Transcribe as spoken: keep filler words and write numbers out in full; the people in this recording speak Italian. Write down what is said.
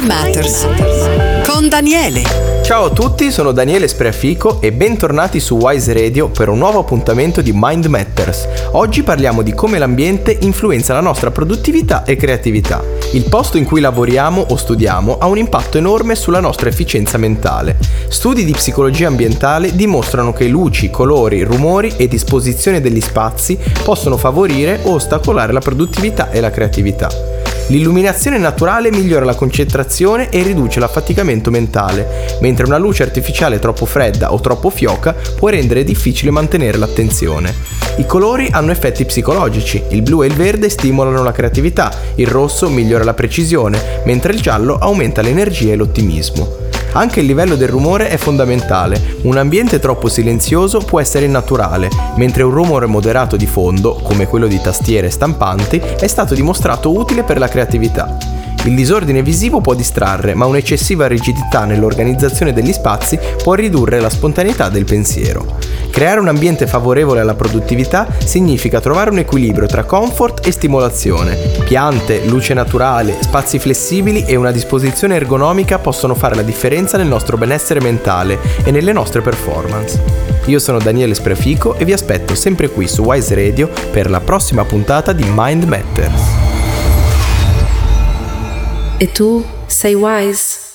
Mind Matters con Daniele. Ciao a tutti, sono Daniele Spreafico e bentornati su Wise Radio per un nuovo appuntamento di Mind Matters. Oggi parliamo di come l'ambiente influenza la nostra produttività e creatività. Il posto in cui lavoriamo o studiamo ha un impatto enorme sulla nostra efficienza mentale. Studi di psicologia ambientale dimostrano che luci, colori, rumori e disposizione degli spazi possono favorire o ostacolare la produttività e la creatività. L'illuminazione naturale migliora la concentrazione e riduce l'affaticamento mentale, mentre una luce artificiale troppo fredda o troppo fioca può rendere difficile mantenere l'attenzione. I colori hanno effetti psicologici, il blu e il verde stimolano la creatività, il rosso migliora la precisione, mentre il giallo aumenta l'energia e l'ottimismo. Anche il livello del rumore è fondamentale. Un ambiente troppo silenzioso può essere innaturale, mentre un rumore moderato di fondo, come quello di tastiere e stampanti, è stato dimostrato utile per la creatività. Il disordine visivo può distrarre, ma un'eccessiva rigidità nell'organizzazione degli spazi può ridurre la spontaneità del pensiero. Creare un ambiente favorevole alla produttività significa trovare un equilibrio tra comfort e stimolazione. Piante, luce naturale, spazi flessibili e una disposizione ergonomica possono fare la differenza nel nostro benessere mentale e nelle nostre performance. Io sono Daniele Spreafico e vi aspetto sempre qui su Wise Radio per la prossima puntata di Mind Matters. E tu sei wise?